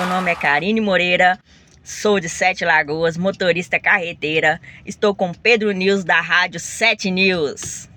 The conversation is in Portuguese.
nome é Karine Moreira, sou de Sete Lagoas, motorista carreteira. Estou com Pedro News da Rádio 7 News.